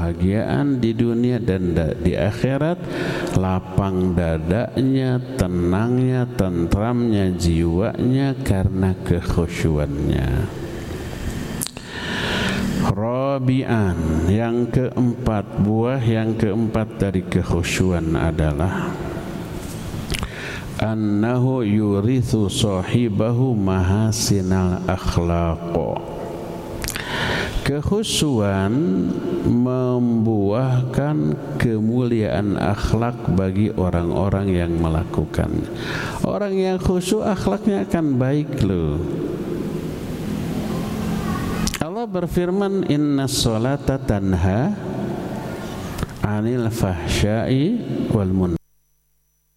kebahagiaan di dunia dan di akhirat, lapang dadanya, tenangnya, tentramnya jiwanya karena kekhusyuannya. Rabi'an, yang keempat, buah yang keempat dari kekhusyuan adalah annahu yurithu sahibahu mahasinal akhlaq. Kekhusyuan membuahkan kemuliaan akhlak bagi orang-orang yang melakukannya. Orang yang khusyuk akhlaknya akan baik loh. Allah berfirman, innas sholata tanha 'anil fahsya'i wal munkar.